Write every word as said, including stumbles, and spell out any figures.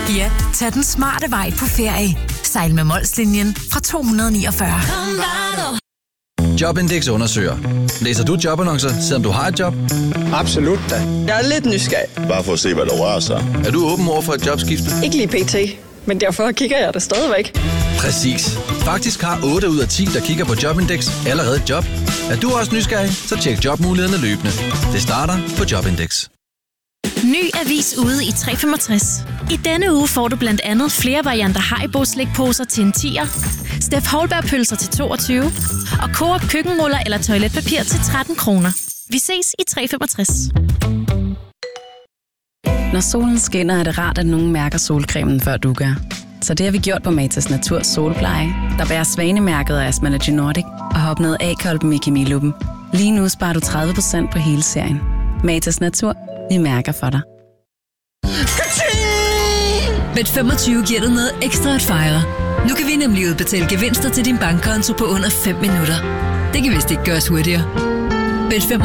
Ja, tag den smarte vej på ferie. Sejl med Molslinjen fra to hundrede niogfyrre. Jobindex undersøger. Læser du jobannoncer, selvom du har et job? Absolut da. Jeg er lidt nysgerrig. Bare for at se, hvad der rører sig. Er du åben over for et jobskifte? Ikke lige pt, men derfor kigger jeg det stadigvæk. Præcis. Faktisk har otte ud af ti, der kigger på Jobindex, allerede et job. Er du også nysgerrig, så tjek jobmulighederne løbende. Det starter på Jobindex. Ny avis ude i tre femogtres. I denne uge får du blandt andet flere varianter Haribo slikposer til en tier, Steff Holberg pølser til toogtyve og Coop køkkenruller eller toiletpapir til tretten kroner. Vi ses i tre femogtres. Når solen skinner, er det rart, at nogen mærker solcremen, før du gør. Så det har vi gjort på Matas Natur Solpleje, der bærer svanemærket af Asmalogy Nordic og har opnået A-kolben i kemiluppen. Lige nu sparer du tredive procent på hele serien. Matas Natur, vi mærker for dig. Bet femogtyve giver dig noget ekstra at fejre. Nu kan vi nemlig udbetale gevinster til din bankkonto på under fem minutter. Det kan vist ikke gøres hurtigere. Bet